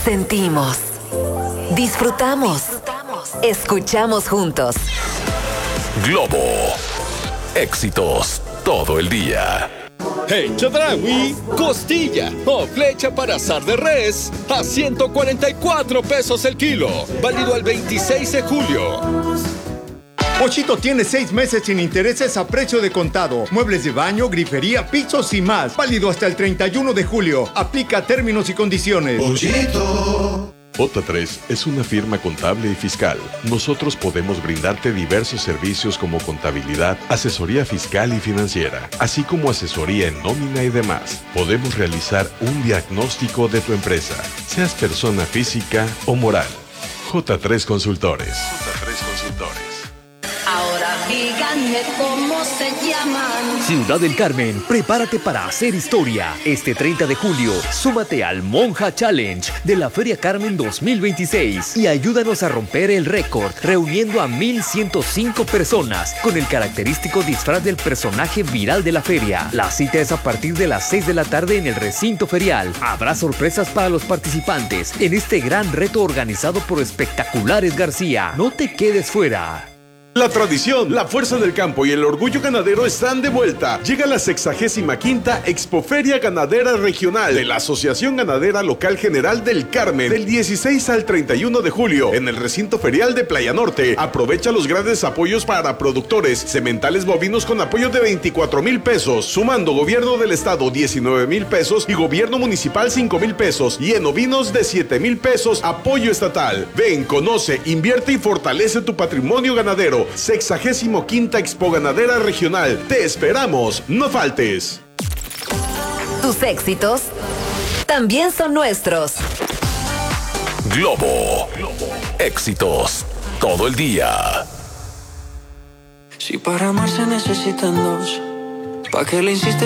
Sentimos, disfrutamos, escuchamos juntos. Globo. Éxitos todo el día. Hey, Chedraui, costilla o flecha para asar de res a 144 pesos el kilo. Válido al 26 de julio. Pochito tiene 6 meses sin intereses a precio de contado. Muebles de baño, grifería, pisos y más. Válido hasta el 31 de julio. Aplica términos y condiciones. Pochito. J3 es una firma contable y fiscal. Nosotros podemos brindarte diversos servicios como contabilidad, asesoría fiscal y financiera, así como asesoría en nómina y demás. Podemos realizar un diagnóstico de tu empresa, seas persona física o moral. J3 Consultores. J3 Consultores. Ahora díganme cómo se llaman. Ciudad del Carmen, prepárate para hacer historia. Este 30 de julio, súmate al Monja Challenge de la Feria Carmen 2026 y ayúdanos a romper el récord, reuniendo a 1,105 personas con el característico disfraz del personaje viral de la feria. La cita es a partir de las 6 de la tarde en el recinto ferial. Habrá sorpresas para los participantes en este gran reto organizado por Espectaculares García. No te quedes fuera. La tradición, la fuerza del campo y el orgullo ganadero están de vuelta. Llega la 65ª Expoferia Ganadera Regional de la Asociación Ganadera Local General del Carmen, del 16 al 31 de julio, en el recinto ferial de Playa Norte. Aprovecha los grandes apoyos para productores, sementales bovinos con apoyo de 24,000 pesos, sumando gobierno del estado 19,000 pesos y gobierno municipal 5,000 pesos, y en ovinos de 7,000 pesos, apoyo estatal. Ven, conoce, invierte y fortalece tu patrimonio ganadero. 65ª Expo Ganadera Regional. Te esperamos, no faltes. Tus éxitos también son nuestros. Globo. Éxitos todo el día. Si para amar se necesitan dos, ¿pa' qué le insistes?